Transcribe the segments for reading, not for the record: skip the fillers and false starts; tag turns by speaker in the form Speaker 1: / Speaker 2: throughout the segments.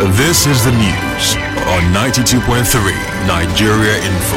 Speaker 1: This is the news on 92.3 Nigeria Info.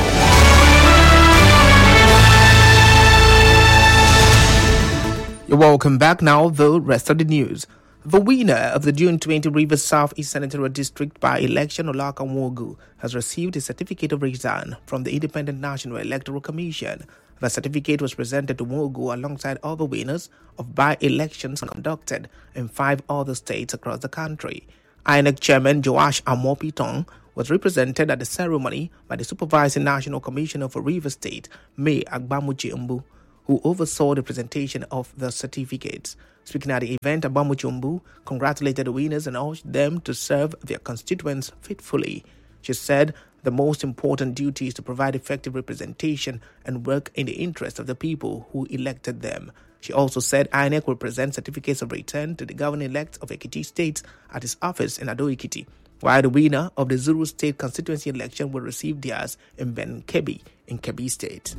Speaker 2: You're welcome back. Now, the rest of the news. The winner of the June 20 Rivers South East Senatorial District by-election, Olaka Nwogu, has received a certificate of return from the Independent National Electoral Commission. The certificate was presented to Nwogu alongside other winners of by-elections conducted in 5 other states across the country. INEC Chairman Joash Amopitong was represented at the ceremony by the Supervising National Commissioner for Rivers State, May Agbamuchi Mbu, who oversaw the presentation of the certificates. Speaking at the event, Agbamuchi Mbu congratulated the winners and urged them to serve their constituents faithfully. She said the most important duty is to provide effective representation and work in the interest of the people who elected them. She also said INEC will present certificates of return to the governor-elect of Ekiti State at his office in Ado-Ekiti, while the winner of the Zuru State constituency election will receive theirs in Ben-Kebbi in Kebbi State.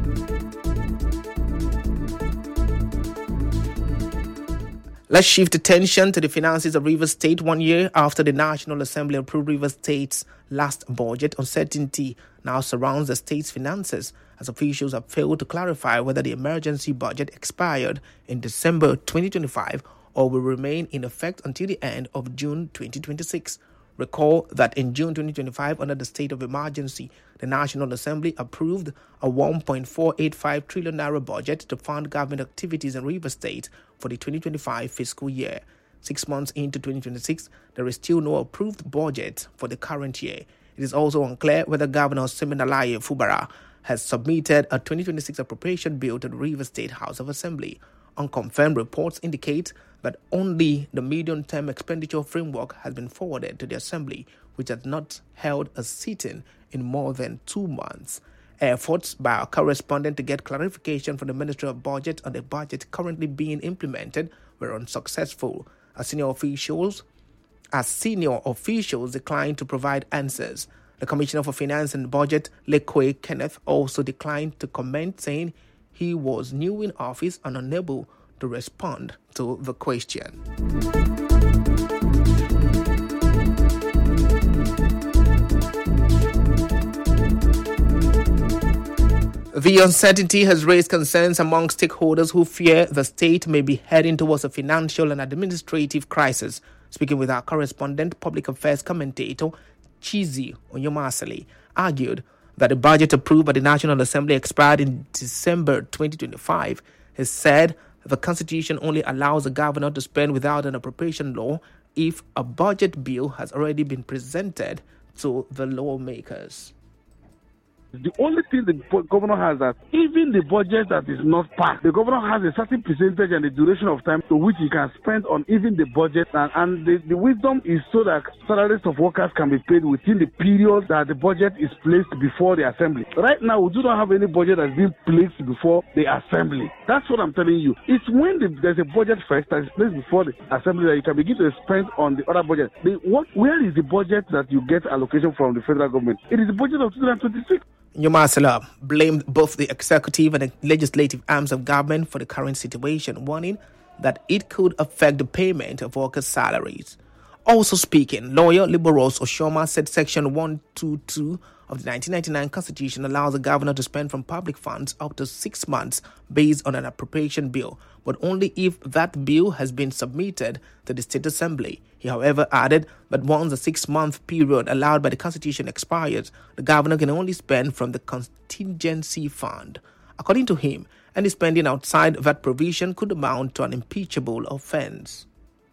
Speaker 2: Let's shift attention to the finances of Rivers State. 1 year after the National Assembly approved Rivers State's last budget, uncertainty now surrounds the state's finances as officials have failed to clarify whether the emergency budget expired in December 2025 or will remain in effect until the end of June 2026. Recall that in June 2025, under the state of emergency, the National Assembly approved a 1.485 trillion naira budget to fund government activities in Rivers State for the 2025 fiscal year. 6 months into 2026, there is still no approved budget for the current year. It is also unclear whether Governor Siminalayi Fubara has submitted a 2026 appropriation bill to the Rivers State House of Assembly. Unconfirmed reports indicate that only the medium-term expenditure framework has been forwarded to the Assembly, which has not held a sitting in more than 2 months. Efforts by our correspondent to get clarification from the Ministry of Budget on the budget currently being implemented were unsuccessful, as senior officials declined to provide answers. The Commissioner for Finance and Budget, Lekwe Kenneth, also declined to comment, saying he was new in office and unable to respond to the question. The uncertainty has raised concerns among stakeholders who fear the state may be heading towards a financial and administrative crisis. Speaking with our correspondent, public affairs commentator Chizi Onyomasali argued that the budget approved by the National Assembly expired in December 2025. He said the Constitution only allows the governor to spend without an appropriation law if a budget bill has already been presented to the lawmakers.
Speaker 3: The only thing the governor has that even the budget that is not passed, the governor has a certain percentage and the duration of time to which he can spend on even the budget. And the wisdom is so that salaries of workers can be paid within the period that the budget is placed before the assembly. Right now, we do not have any budget that's been placed before the assembly. That's what I'm telling you. It's when there's a budget first that is placed before the assembly that you can begin to spend on the other budget. Where is the budget that you get allocation from the federal government? It is the budget of 2026.
Speaker 2: Nyomasala blamed both the executive and the legislative arms of government for the current situation, warning that it could affect the payment of workers' salaries. Also speaking, lawyer Liberos Oshoma said Section 122 of the 1999 Constitution allows the governor to spend from public funds up to 6 months based on an appropriation bill, but only if that bill has been submitted to the State Assembly. He, however, added that once the 6-month period allowed by the Constitution expires, the governor can only spend from the contingency fund. According to him, any spending outside that provision could amount to an impeachable offense.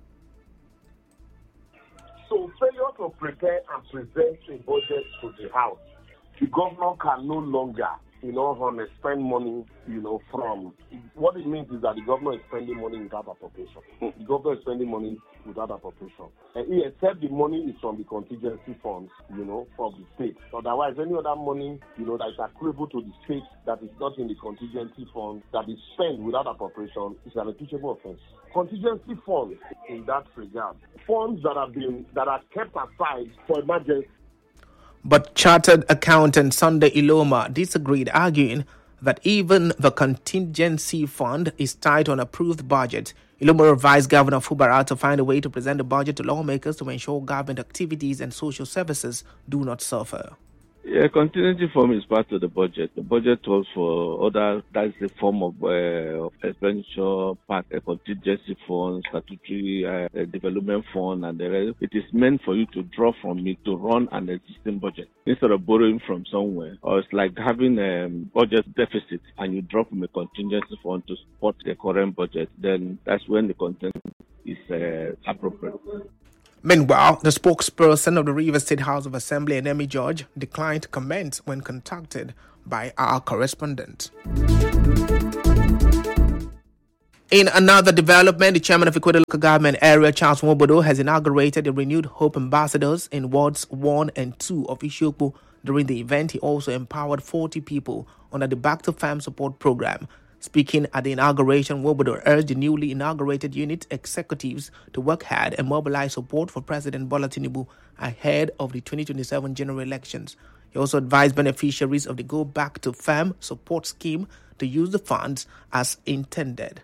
Speaker 4: So failure to prepare and present a budget to the House, the governor can no longer, spend money, from. What it means is that the governor is spending money without appropriation. The governor is spending money without appropriation. And except the money is from the contingency funds, from the state. Otherwise, any other money, that is accruable to the state that is not in the contingency fund, that is spent without appropriation, is an impeachable offense. Contingency funds, in that regard, funds that are kept aside for emergency.
Speaker 2: But Chartered Accountant Sunday Iloma disagreed, arguing that even the contingency fund is tight on approved budget. Ilomoro advised Governor Fubara to find a way to present the budget to lawmakers to ensure government activities and social services do not suffer.
Speaker 5: Yeah, contingency fund is part of the budget. The budget calls for other, that's the form of expenditure part, a contingency fund, statutory development fund, and the rest. It is meant for you to draw from it to run an existing budget instead of borrowing from somewhere. Or it's like having a budget deficit and you draw from a contingency fund to support the current budget. Then that's when the contingency is appropriate.
Speaker 2: Meanwhile, the spokesperson of the Rivers State House of Assembly, Enemi George, declined to comment when contacted by our correspondent. In another development, the chairman of Equator Local Government Area, Charles Nwobodo, has inaugurated the renewed Hope Ambassadors in Wards 1 and 2 of Isiokpo. During the event, he also empowered 40 people under the Back to Farm Support Program. Speaking at the inauguration, Nwobodo urged the newly inaugurated unit executives to work hard and mobilize support for President Bola Tinubu ahead of the 2027 general elections. He also advised beneficiaries of the Go Back to Farm Support Scheme to use the funds as intended.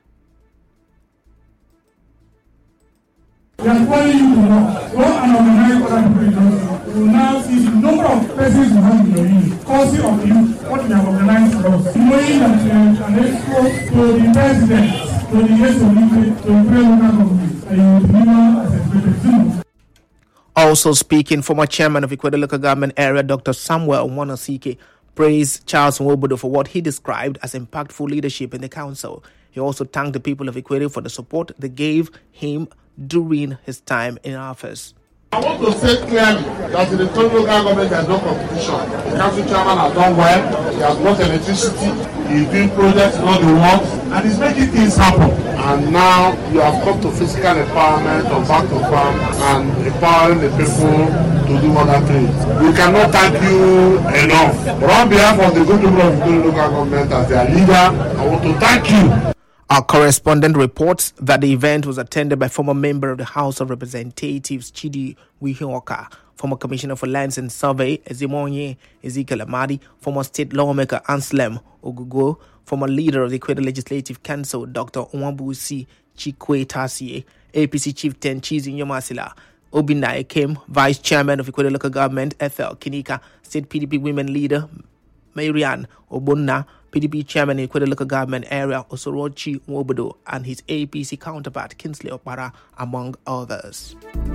Speaker 6: We are calling you to work. Go and organize other people. You will now see the number of persons you have in your unit, causing of you what we have organized for us. Knowing that you are an export to the president, to the SOE, to the local government, and you will deliver as expected.
Speaker 2: Also speaking, former chairman of Equator Local Government Area, Dr. Samuel Omonosike, praised Charles Nwobodo for what he described as impactful leadership in the council. He also thanked the people of Equator for the support they gave him during his time in office.
Speaker 7: I want to say clearly that in the total government there is no competition. The council chairman has done well. He has brought electricity. He's doing projects, not the works, and he's making things happen. And now you have come to physical empowerment of Back to Farm and empowering the people to do other things. We cannot thank you enough. But on behalf of the good people of the local government as their leader, I want to thank you.
Speaker 2: Our correspondent reports that the event was attended by former member of the House of Representatives Chidi Wihioka, former Commissioner for Lands and Survey Ezemonye Ezekiel Amadi, former state lawmaker Anselm Ogugo, former leader of the Equator Legislative Council Dr. Onwabusi Chikwe Tasie, APC Chieftain Chizi Nyomasila, Obinna Ekem, Vice Chairman of Equator Local Government FL Kinika, State PDP Women Leader Marian Obonna, PDP Chairman in Equator Local Government Area Osorochi Nwobodo, and his APC counterpart Kingsley Okpara, among others.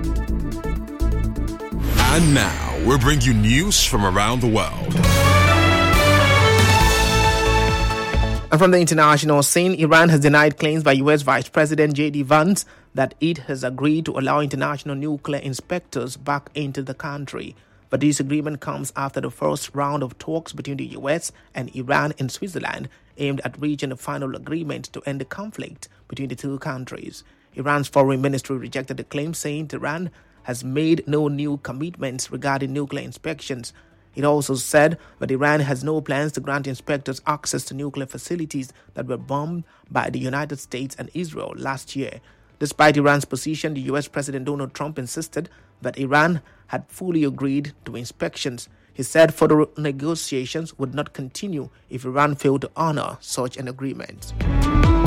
Speaker 1: And now, we'll bring you news from around the world.
Speaker 2: And from the international scene, Iran has denied claims by U.S. Vice President J.D. Vance that it has agreed to allow international nuclear inspectors back into the country. But this agreement comes after the first round of talks between the U.S. and Iran in Switzerland aimed at reaching a final agreement to end the conflict between the two countries. Iran's foreign ministry rejected the claim, saying Tehran has made no new commitments regarding nuclear inspections. It also said that Iran has no plans to grant inspectors access to nuclear facilities that were bombed by the United States and Israel last year. Despite Iran's position, the U.S. President Donald Trump insisted that Iran had fully agreed to inspections. He said further negotiations would not continue if Iran failed to honor such an agreement.